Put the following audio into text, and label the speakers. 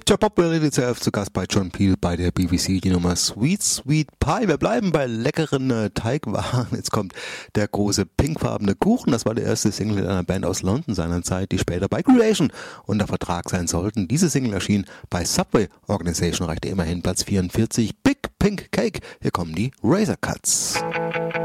Speaker 1: Tja, Pop Reality zuerst zu Gast bei John Peel bei der BBC, die Nummer Sweet Sweet Pie. Wir bleiben bei leckeren Teigwaren. Jetzt kommt der große pinkfarbene Kuchen. Das war der erste Single einer Band aus London seiner Zeit, die später bei Creation unter Vertrag sein sollten. Diese Single erschien bei Subway Organization, reichte immerhin Platz 44. Big Pink Cake. Hier kommen die Razor Cuts.